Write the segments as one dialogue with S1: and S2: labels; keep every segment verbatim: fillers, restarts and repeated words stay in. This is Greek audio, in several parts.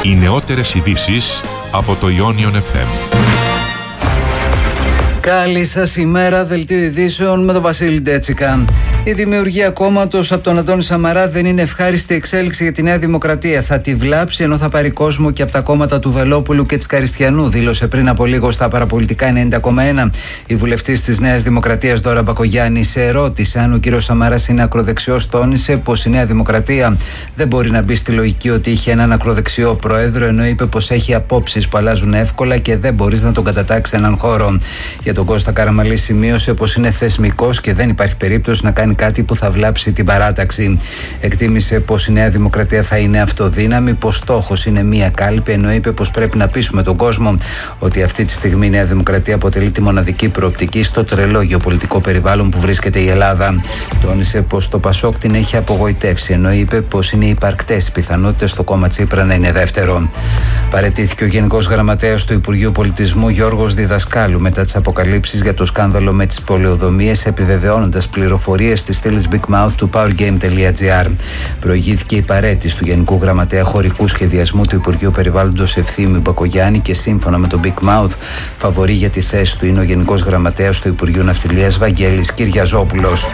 S1: Οι νεότερες ειδήσεις από το Ionion εφ εμ.
S2: Καλή σας ημέρα, δελτίο ειδήσεων με τον Βασίλη Ντέτσικα. Η δημιουργία κόμματος από τον Αντώνη Σαμαρά δεν είναι ευχάριστη εξέλιξη για τη Νέα Δημοκρατία. Θα τη βλάψει ενώ θα πάρει κόσμο και από τα κόμματα του Βελόπουλου και της Καριστιανού, δήλωσε πριν από λίγο στα παραπολιτικά ενενήντα κόμμα ένα. Η βουλευτής της Νέας Δημοκρατίας, Δώρα Μπακογιάννη, σε ερώτηση αν ο κύριος Σαμαράς είναι ακροδεξιός, τόνισε πως η Νέα Δημοκρατία δεν μπορεί να μπει στη λογική ότι είχε έναν ακροδεξιό πρόεδρο, ενώ είπε πως έχει απόψεις που αλλάζουν εύκολα και δεν μπορείς να τον κατατάξει έναν χώρο. Για τον Κώστα Καραμανλή σημείωσε πως είναι θεσμικός και δεν υπάρχει περίπτωση να κάνει κάτι που θα βλάψει την παράταξη. Εκτίμησε πως η Νέα Δημοκρατία θα είναι αυτοδύναμη, πως στόχος είναι μία κάλπη, ενώ είπε πως πρέπει να πείσουμε τον κόσμο ότι αυτή τη στιγμή η Νέα Δημοκρατία αποτελεί τη μοναδική προοπτική στο τρελό γεωπολιτικό περιβάλλον που βρίσκεται η Ελλάδα. Τόνισε πως το Πασόκ την έχει απογοητεύσει, ενώ είπε πως είναι υπαρκτές πιθανότητες στο κόμμα Τσίπρα να είναι δεύτερο. Παραιτήθηκε ο Γενικός Γραμματέας του Υπουργείου Πολιτισμού Γιώργος Διδασκάλου μετά τις αποκαλύψεις για το σκάνδαλο με τις πολεοδομίες, επιβεβαιώνοντας πληροφορίες της στήλης Big Mouth του powergame.gr. Προηγήθηκε η παραίτηση του Γενικού Γραμματέα Χωρικού Σχεδιασμού του Υπουργείου Περιβάλλοντος Ευθύμη Μπακογιάννη και σύμφωνα με τον Big Mouth, φαβορί για τη θέση του είναι ο Γενικός Γραμματέας του Υπουργείου Ναυτιλίας Βαγγέλης Κυριαζόπουλος.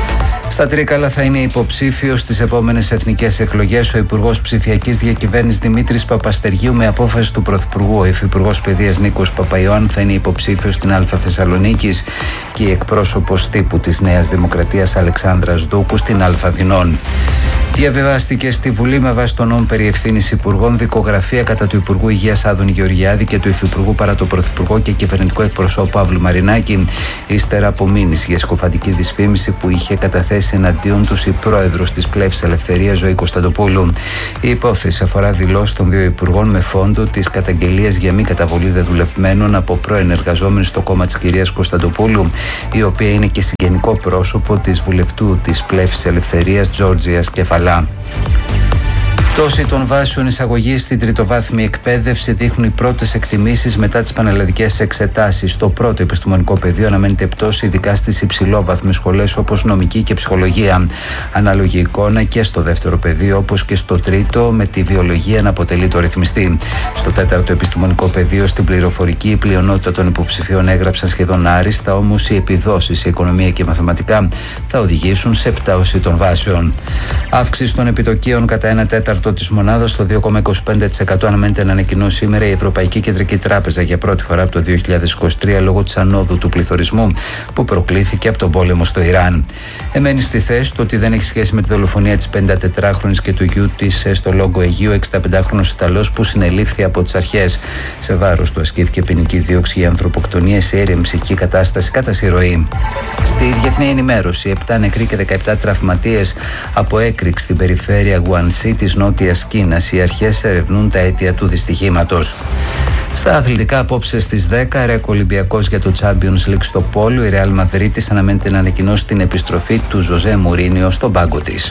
S2: Στα Τρίκαλα θα είναι υποψήφιος στις επόμενες εθνικές εκλογές ο Υπουργός Ψηφιακής Διακυβέρνησης Δημήτρης Παπαστεργίου με απόφαση του Πρωθυπουργού. Ο Υφυπουργός Παιδείας Νίκος Παπαϊωάννου θα είναι υποψήφιος στην Α Θεσσαλονίκης και η εκπρόσωπος τύπου της Νέας Δημοκρατίας Αλεξάνδρας Δούκου στην Α Αθηνών. Διαβιβάστηκε στη Βουλή με βάση τον νόμο περί ευθύνης υπουργών δικογραφία κατά του Υπουργού Υγείας Άδωνη Γεωργιάδη και του Υφυπουργού παρά το Πρωθυπουργό και κυβερνητικό εκπροσώπου Παύλου Μαρινάκη, ύστερα από μήνυση για σκοφαντική δυσφήμιση που είχε καταθέσει εναντίον τους η πρόεδρος της Πλεύσης Ελευθερίας Ζωή Κωνσταντοπούλου. Η υπόθεση αφορά δηλώσεις των δύο υπουργών με φόντο τις καταγγελίες για μη καταβολή δεδουλευμένων από πρώην εργαζόμενους στο κόμμα της κυρίας Κωνσταντοπούλου, η οποία είναι και συγγενικό πρόσωπο της βουλευτού της Πλεύσης Ελευθερίας Τζόρτζιας Κεφαλά. Πτώση των βάσεων εισαγωγής στην τριτοβάθμια εκπαίδευση δείχνουν οι πρώτες εκτιμήσεις μετά τις πανελλαδικές εξετάσεις. Στο πρώτο επιστημονικό πεδίο αναμένεται πτώση, ειδικά στις υψηλόβαθμες σχολές όπως νομική και ψυχολογία. Ανάλογη εικόνα και στο δεύτερο πεδίο, όπως και στο τρίτο, με τη βιολογία να αποτελεί το ρυθμιστή. Στο τέταρτο επιστημονικό πεδίο, στην πληροφορική, η πλειονότητα των υποψηφίων έγραψαν σχεδόν άριστα, όμως οι επιδόσεις σε οικονομία και μαθηματικά θα οδηγήσουν σε πτώση των βάσεων. Αύξηση των επιτοκίων κατά ένα τέταρτο της μονάδας στο δύο κόμμα είκοσι πέντε τοις εκατό αναμένεται να ανακοινώσει σήμερα η Ευρωπαϊκή Κεντρική Τράπεζα για πρώτη φορά από το δύο χιλιάδες είκοσι τρία λόγω της ανόδου του πληθωρισμού που προκλήθηκε από τον πόλεμο στο Ιράν. Εμένει στη θέση του ότι δεν έχει σχέση με τη δολοφονία της πενηντατετράχρονης και του γιού της στο Λόγκο Αιγείου, εξηνταπεντάχρονος Ιταλός που συνελήφθη από τις αρχές. Σε βάρος του ασκήθηκε ποινική δίωξη για ανθρωποκτονία σε αίρια μψυχική κατάσταση κατά συρροή. Στη διεθνή ενημέρωση, επτά νεκροί και δεκαεπτά τραυματίες από έκρηξη στην περιφέρεια Γουανσί της Νότιας Κίνας. Οι αρχές ερευνούν τα αίτια του δυστυχήματος. Στα αθλητικά, απόψε στις δέκα, ρεκ Ολυμπιακός για το Champions League στο Πόλο. Η Ρεάλ Μαδρίτης αναμένεται να ανακοινώσει την επιστροφή του Ζωζέ Μουρίνιο στον πάγκο της.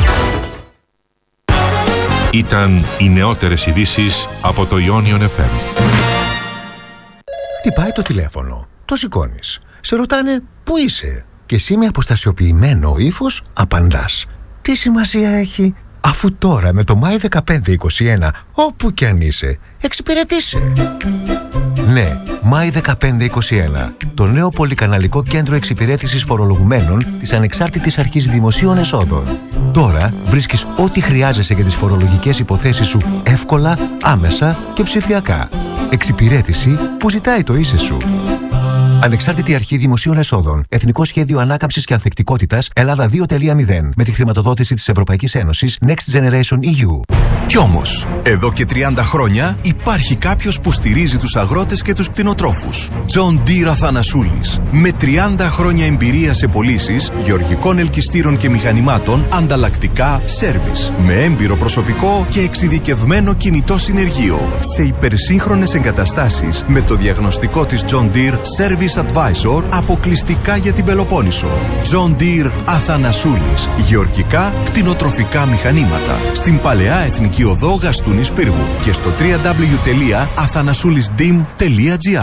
S1: Ήταν οι νεότερες ειδήσεις από το Ionion εφ εμ.
S3: Χτυπάει το τηλέφωνο, το σηκώνεις. Σε ρωτάνε πού είσαι και εσύ με αποστασιοποιημένο ύφος απαντάς. Τι σημασία έχει, αφού τώρα με το Μάι δεκαπέντε είκοσι ένα όπου κι αν είσαι εξυπηρετείσαι. Ναι, Μάι δεκαπέντε είκοσι ένα, το νέο πολυκαναλικό κέντρο εξυπηρέτησης φορολογουμένων της Ανεξάρτητης Αρχής Δημοσίων Εσόδων. Τώρα βρίσκεις ό,τι χρειάζεσαι για τις φορολογικές υποθέσεις σου εύκολα, άμεσα και ψηφιακά. Εξυπηρέτηση που ζητάει το ίσε σου. Ανεξάρτητη Αρχή Δημοσίων Εσόδων. Εθνικό Σχέδιο Ανάκαμψης και Ανθεκτικότητας Ελλάδα δύο κόμμα μηδέν. Με τη χρηματοδότηση της Ευρωπαϊκής Ένωσης Next Generation ι γιου.
S4: Κι όμως, εδώ και τριάντα χρόνια υπάρχει κάποιος που στηρίζει τους αγρότες και τους κτηνοτρόφους. John Deere Αθανασούλης. Με τριάντα χρόνια εμπειρία σε πωλήσεις γεωργικών ελκυστήρων και μηχανημάτων, ανταλλακτικά, σέρβις. Με έμπειρο προσωπικό και εξειδικευμένο κινητό συνεργείο. Σε υπερσύγχρονες εγκαταστάσεις με το διαγνωστικό της John Deere Service Advisor αποκλειστικά για την Πελοπόννησο. John Deere Αθανασούλης. Γεωργικά, κτηνοτροφικά μηχανήματα. Στην Παλαιά Εθνική Οδό Γαστούνης Πύργου και στο double-u double-u double-u τελεία αθανασούλης ντι ι εμ τελεία τζι άρ.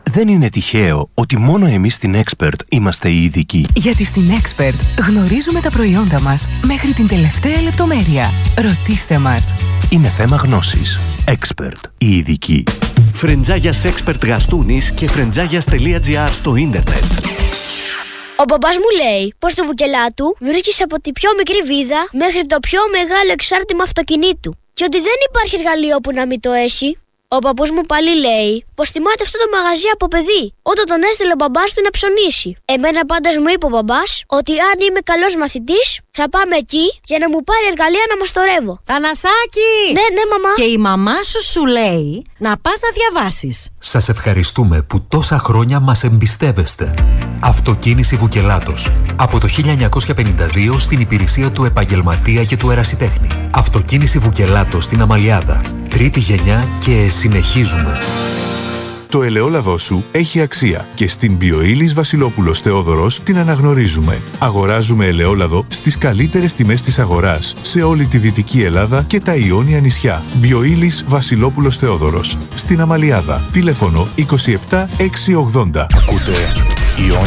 S5: Δεν είναι τυχαίο ότι μόνο εμείς στην Expert είμαστε οι ειδικοί.
S6: Γιατί στην Expert γνωρίζουμε τα προϊόντα μας μέχρι την τελευταία λεπτομέρεια. Ρωτήστε μας.
S5: Είναι θέμα γνώσης. Expert, οι ειδικοί.
S7: Φρεντζάγιας Expert Γαστούνης και φρεντζάγιας.gr στο ίντερνετ.
S8: Ο μπαμπάς μου λέει πως το βουκελά του βρίσκεις από τη πιο μικρή βίδα μέχρι το πιο μεγάλο εξάρτημα αυτοκινήτου και ότι δεν υπάρχει εργαλείο που να μην το έχει. Ο παππούς μου πάλι λέει πως θυμάται αυτό το μαγαζί από παιδί, όταν τον έστειλε ο μπαμπάς του να ψωνίσει. Εμένα πάντως μου είπε ο μπαμπάς ότι αν είμαι καλός μαθητής θα πάμε εκεί για να μου πάρει εργαλεία να μαστορεύω.
S9: Θανασάκη!
S8: Ναι, ναι, μαμά.
S9: Και η μαμά σου σου λέει να πας να διαβάσεις.
S10: Σας ευχαριστούμε που τόσα χρόνια μας εμπιστεύεστε. Αυτοκίνηση Βουκελάτος. Από το χίλια εννιακόσια πενήντα δύο στην υπηρεσία του επαγγελματία και του ερασιτέχνη. Αυτοκίνηση Βουκελάτος στην Αμαλιάδα. Τρίτη γενιά και συνεχίζουμε.
S11: Το ελαιόλαδό σου έχει αξία και στην Bioilis Βασιλόπουλος Θεόδωρος την αναγνωρίζουμε. Αγοράζουμε ελαιόλαδο στις καλύτερες τιμές της αγοράς σε όλη τη Δυτική Ελλάδα και τα Ιόνια νησιά. Bioilis Βασιλόπουλος Θεόδωρος στην Αμαλιάδα. Τηλέφωνο είκοσι επτά εξακόσια ογδόντα.
S12: Ακούτε Ιόνια